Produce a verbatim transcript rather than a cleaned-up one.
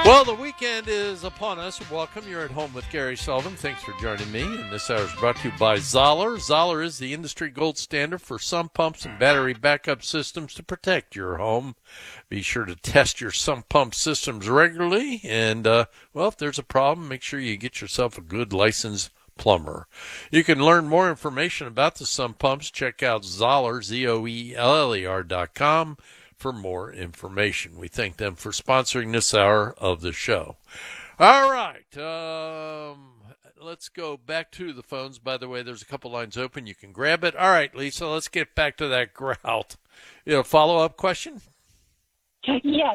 Well, the weekend is upon us. Welcome. You're at home with Gary Sullivan. Thanks for joining me. And this hour is brought to you by Zoller. Zoller is the industry gold standard for sump pumps and battery backup systems to protect your home. Be sure to test your sump pump systems regularly. And, uh, well, if there's a problem, make sure you get yourself a good licensed plumber. You can learn more information about the sump pumps. Check out Zoller, Z O E L L E R dot com. for more information. We thank them for sponsoring this hour of the show. All right. Um, let's go back to the phones. By the way, there's a couple lines open. You can grab it. All right, Lisa, let's get back to that grout. You know, follow-up question? Yes.